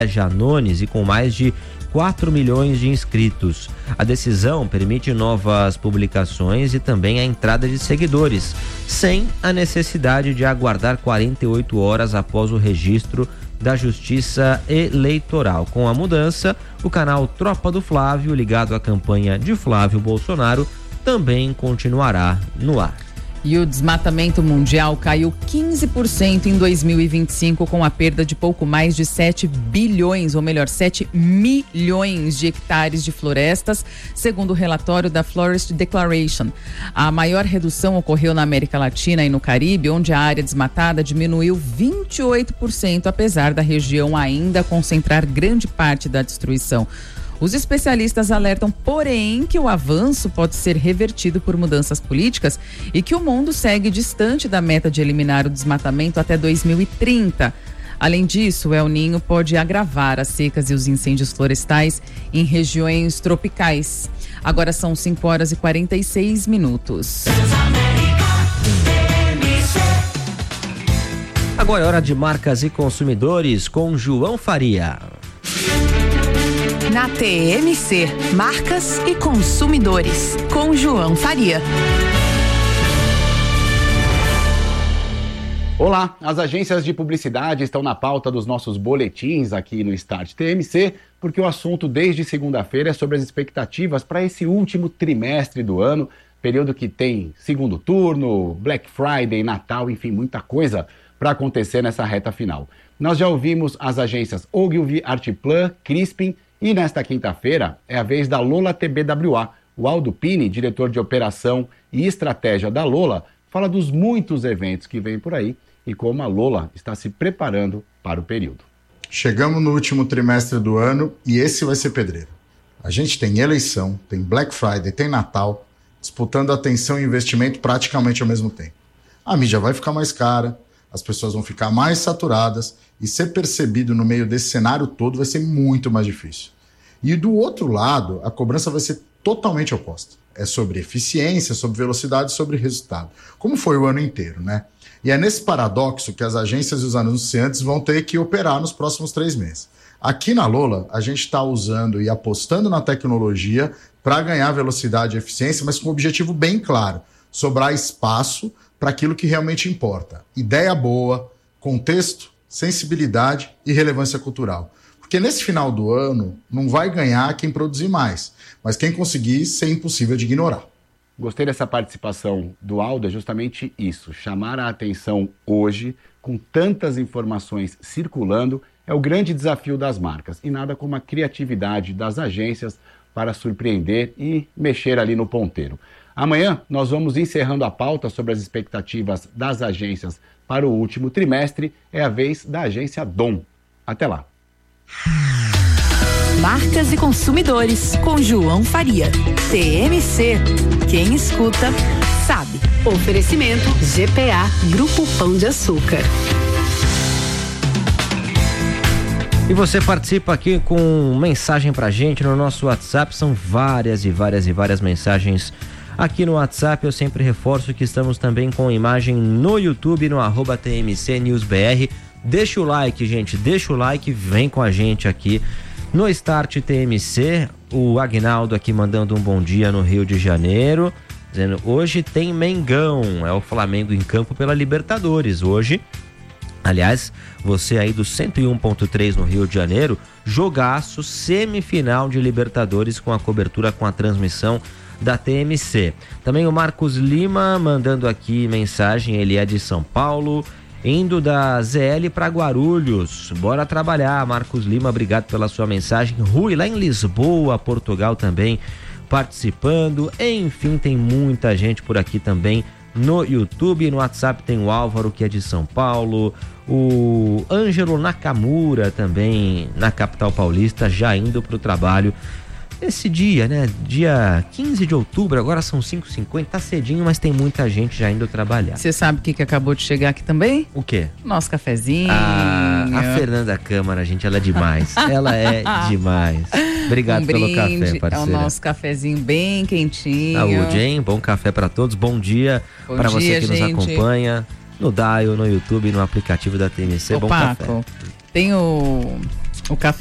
Janones e com mais de 4 milhões de inscritos. A decisão permite novas publicações e também a entrada de seguidores, sem a necessidade de aguardar 48 horas após o registro da Justiça Eleitoral. Com a mudança, o canal Tropa do Flávio, ligado à campanha de Flávio Bolsonaro, também continuará no ar. E o desmatamento mundial caiu 15% em 2025, com a perda de pouco mais de 7 milhões de hectares de florestas, segundo o relatório da Forest Declaration. A maior redução ocorreu na América Latina e no Caribe, onde a área desmatada diminuiu 28%, apesar da região ainda concentrar grande parte da destruição. Os especialistas alertam, porém, que o avanço pode ser revertido por mudanças políticas e que o mundo segue distante da meta de eliminar o desmatamento até 2030. Além disso, o El Niño pode agravar as secas e os incêndios florestais em regiões tropicais. Agora são 5h46. Agora é hora de marcas e consumidores com João Faria. Na TMC, marcas e consumidores, com João Faria. Olá, as agências de publicidade estão na pauta dos nossos boletins aqui no Start TMC, porque o assunto desde segunda-feira é sobre as expectativas para esse último trimestre do ano, período que tem segundo turno, Black Friday, Natal, enfim, muita coisa para acontecer nessa reta final. Nós já ouvimos as agências Ogilvy, Artplan, Crispin. E nesta quinta-feira é a vez da Lola TBWA. O Aldo Pini, diretor de operação e estratégia da Lola, fala dos muitos eventos que vêm por aí e como a Lola está se preparando para o período. Chegamos no último trimestre do ano e esse vai ser pedreiro. A gente tem eleição, tem Black Friday, tem Natal, disputando atenção e investimento praticamente ao mesmo tempo. A mídia vai ficar mais cara, as pessoas vão ficar mais saturadas e ser percebido no meio desse cenário todo vai ser muito mais difícil. E do outro lado, a cobrança vai ser totalmente oposta. É sobre eficiência, sobre velocidade, sobre resultado. Como foi o ano inteiro, né? E é nesse paradoxo que as agências e os anunciantes vão ter que operar nos próximos 3 meses. Aqui na Lola, a gente está usando e apostando na tecnologia para ganhar velocidade e eficiência, mas com um objetivo bem claro: sobrar espaço para aquilo que realmente importa. Ideia boa, contexto, sensibilidade e relevância cultural. Porque nesse final do ano não vai ganhar quem produzir mais, mas quem conseguir ser impossível de ignorar. Gostei dessa participação do Aldo, é justamente isso, chamar a atenção hoje, com tantas informações circulando, é o grande desafio das marcas e nada como a criatividade das agências para surpreender e mexer ali no ponteiro. Amanhã nós vamos encerrando a pauta sobre as expectativas das agências para o último trimestre. É a vez da agência Dom. Até lá. Marcas e consumidores, com João Faria. TMC. Quem escuta, sabe. Oferecimento GPA, Grupo Pão de Açúcar. E você participa aqui com mensagem pra gente no nosso WhatsApp. São várias mensagens aqui no WhatsApp. Eu sempre reforço que estamos também com imagem no YouTube, no @TMCNewsBR. Deixa o like, gente, deixa o like, vem com a gente aqui no Start TMC. O Agnaldo aqui mandando um bom dia no Rio de Janeiro, dizendo: hoje tem Mengão, é o Flamengo em campo pela Libertadores hoje. Aliás, você aí do 101.3 no Rio de Janeiro, jogaço, semifinal de Libertadores com a cobertura, com a transmissão da TMC. Também o Marcos Lima mandando aqui mensagem, ele é de São Paulo, indo da ZL para Guarulhos. Bora trabalhar, Marcos Lima, obrigado pela sua mensagem. Rui, lá em Lisboa, Portugal, também participando. Enfim, tem muita gente por aqui também no YouTube. No WhatsApp tem o Álvaro, que é de São Paulo, o Ângelo Nakamura também na capital paulista, já indo para o trabalho. Esse dia, né? Dia 15 de outubro, agora são 5h50, tá cedinho, mas tem muita gente já indo trabalhar. Você sabe o que acabou de chegar aqui também? O quê? Nosso cafezinho. A Fernanda Câmara, gente, ela é demais. Ela é demais. Obrigado pelo café, parceira. É o nosso cafezinho bem quentinho. Saúde, hein? Bom café pra todos. Bom dia para você que nos acompanha no Dial, no YouTube, no aplicativo da TMC. Bom Paco, café. Tem o O café